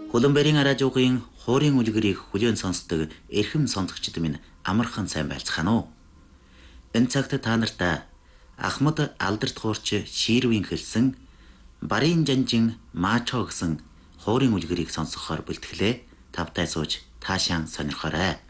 Хөлбөмбөрийн радиогийн хуурийн үлгэрийг хүлээн сонсдог эрхэм сонсогчид минь амархан сайн байцгаана уу. Энэ цагт та нартай Ахмад алдарт хуурч Ширвийн хэлсэн Барын жанжин маачоо гэсэн хуурийн үлгэрийг сонсохоор бэлтгэлээ. Тавтай сууж таашаан сонирхоорой.